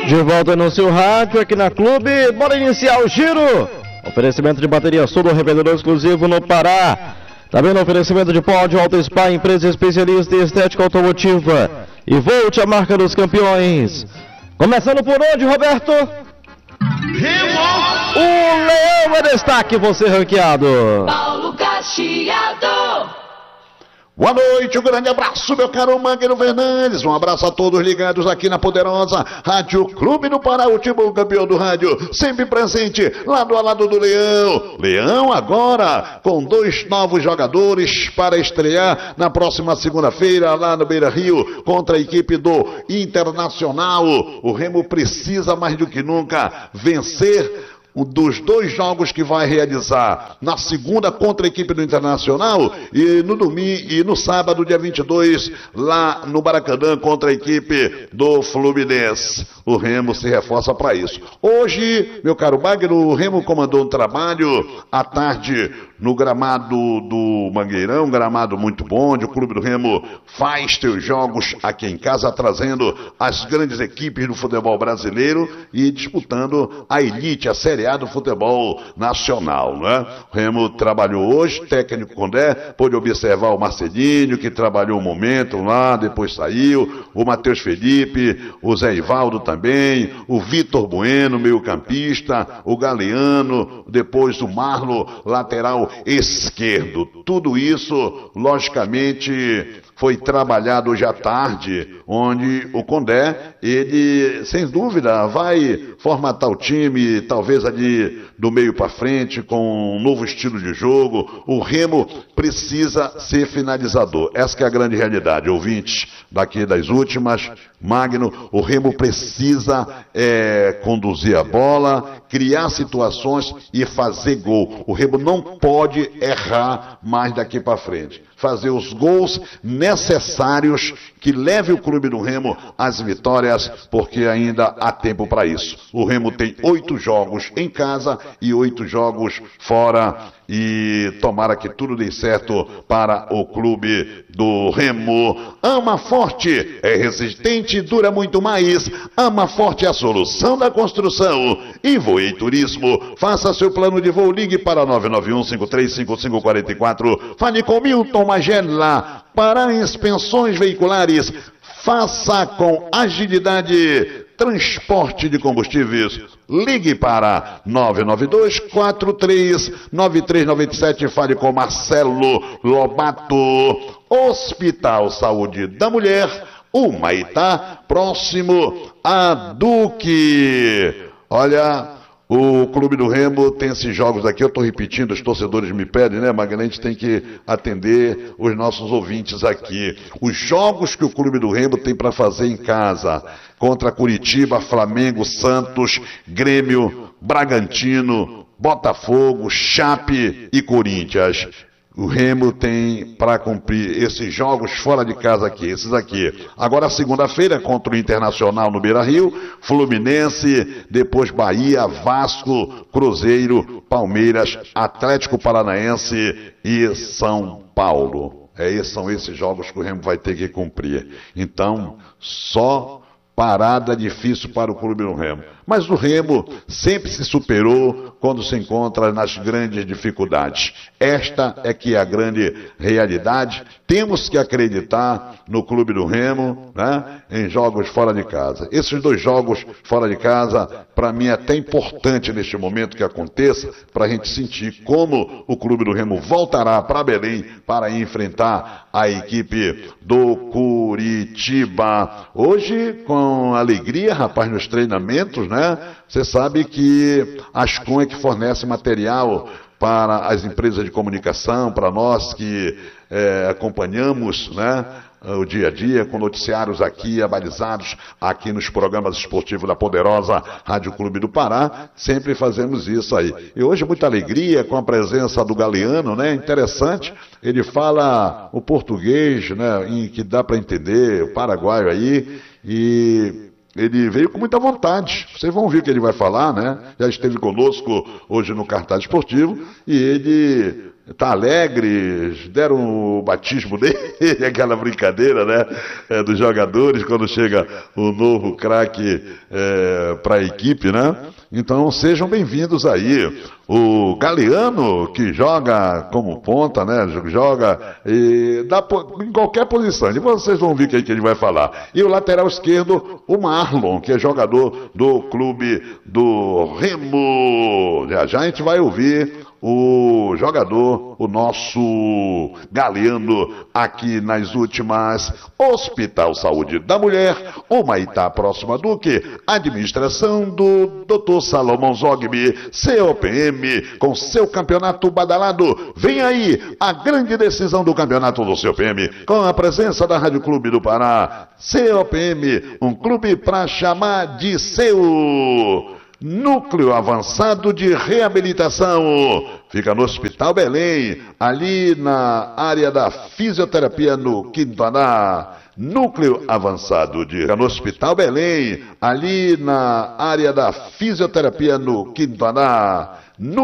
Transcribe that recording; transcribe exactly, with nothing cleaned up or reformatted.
De volta no seu rádio, aqui na Clube. Bora iniciar o giro. Oferecimento de bateria Sul, revendedor exclusivo no Pará. Também no oferecimento de Pódio Auto Spa, empresa especialista em estética automotiva. E Volt, a marca dos campeões. Começando por onde, Roberto? Remo! O Leão é destaque, você ranqueado. Paulo Cacheado. Boa noite, um grande abraço, meu caro Magno Fernandes. Um abraço a todos ligados aqui na poderosa Rádio Clube do Pará, o time campeão do rádio, sempre presente, lado a lado do Leão. Leão agora com dois novos jogadores para estrear na próxima segunda-feira lá no Beira-Rio contra a equipe do Internacional. O Remo precisa mais do que nunca vencer um dos dois jogos que vai realizar na segunda contra a equipe do Internacional e no domingo e no sábado, dia vinte e dois, lá no Maracanã contra a equipe do Fluminense. O Remo se reforça para isso. Hoje, meu caro Magno, o Remo comandou um trabalho à tarde no gramado do Mangueirão, um gramado muito bom, onde o Clube do Remo faz seus jogos aqui em casa, trazendo as grandes equipes do futebol brasileiro e disputando a elite, a Série A do futebol nacional, né? O Remo trabalhou hoje, técnico Condé, pôde observar o Marcelinho, que trabalhou um momento lá, depois saiu, o Matheus Felipe, o Zé Ivaldo também, o Vitor Bueno, meio campista, o Galeano, depois o Marlo, lateral esquerdo. Tudo isso, logicamente, foi trabalhado hoje à tarde, onde o Condé, ele, sem dúvida, vai formatar o time, talvez ali do meio para frente, com um novo estilo de jogo. O Remo precisa ser finalizador. Essa que é a grande realidade, ouvintes daqui das últimas. Magno, o Remo precisa é, conduzir a bola, criar situações e fazer gol. O Remo não pode errar mais daqui para frente. Fazer os gols necessários que leve o Clube do Remo às vitórias, porque ainda há tempo para isso. O Remo tem oito jogos em casa e oito jogos fora, e tomara que tudo dê certo para o Clube do Remo. Ama Forte é resistente e dura muito mais. Ama Forte é a solução da construção. E Voei Turismo, faça seu plano de voo, ligue para nove nove um, cinco três cinco cinco quatro quatro. Fale com Milton Magela para inspeções veiculares. Faça com agilidade transporte de combustíveis. Ligue para nove nove dois, quatro três nove três nove sete. Fale com Marcelo Lobato. Hospital Saúde da Mulher, Humaitá, próximo a Duque. Olha, o Clube do Remo tem esses jogos aqui, eu estou repetindo, os torcedores me pedem, né, Magna? A gente tem que atender os nossos ouvintes aqui. Os jogos que o Clube do Remo tem para fazer em casa, contra Curitiba, Flamengo, Santos, Grêmio, Bragantino, Botafogo, Chape e Corinthians. O Remo tem para cumprir esses jogos fora de casa aqui, esses aqui. Agora, segunda-feira, contra o Internacional no Beira-Rio, Fluminense, depois Bahia, Vasco, Cruzeiro, Palmeiras, Atlético Paranaense e São Paulo. É, são esses jogos que o Remo vai ter que cumprir. Então, só parada difícil para o Clube do Remo. Mas o Remo sempre se superou quando se encontra nas grandes dificuldades. Esta é que é a grande realidade. Temos que acreditar no Clube do Remo, né, em jogos fora de casa. Esses dois jogos fora de casa, para mim é até importante neste momento que aconteça, para a gente sentir como o Clube do Remo voltará para Belém para enfrentar a equipe do Curitiba. Hoje, com alegria, rapaz, nos treinamentos, né? Você sabe que a Ascom é que fornece material para as empresas de comunicação, para nós que é, acompanhamos, né, o dia a dia, com noticiários aqui, abalizados aqui nos programas esportivos da poderosa Rádio Clube do Pará, sempre fazemos isso aí. E hoje muita alegria com a presença do Galeano, né, interessante, ele fala o português, né, em que dá para entender, o paraguaio aí, e ele veio com muita vontade. Vocês vão ver o que ele vai falar, né? Já esteve conosco hoje no Cartaz Esportivo e ele tá alegre, deram o batismo dele, aquela brincadeira, né, é, dos jogadores quando chega o novo craque é, para a equipe, né? Então sejam bem-vindos aí. O Galeano, que joga como ponta, né? Joga e dá, em qualquer posição. E vocês vão ver o que, que ele vai falar. E o lateral esquerdo, o Marlon, que é jogador do clube do Remo. Já já a gente vai ouvir o jogador, o nosso Galeano, aqui nas últimas. Hospital Saúde da Mulher, Humaitá, próxima do que? Administração do doutor Salomão Zogby, C O P M, com seu campeonato badalado. Vem aí a grande decisão do campeonato do C O P M, com a presença da Rádio Clube do Pará. C O P M, um clube para chamar de seu. Núcleo Avançado de Reabilitação, fica no Hospital Belém, ali na área da fisioterapia no Quinto Andar. Núcleo Avançado de no Hospital Belém, ali na área da fisioterapia no Quinto Andar.